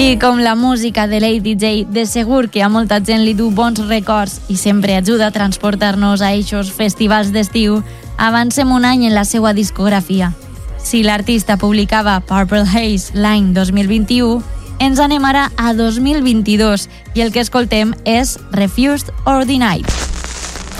I com la música de Lady J de segur que a molta gent li du bons records i sempre ajuda a transportar-nos a eixos festivals d'estiu, avancem un any en la seva discografia. Si l'artista publicava Purple Haze l'any 2021, ens anem ara a 2022 i el que escoltem és Refused or Denied.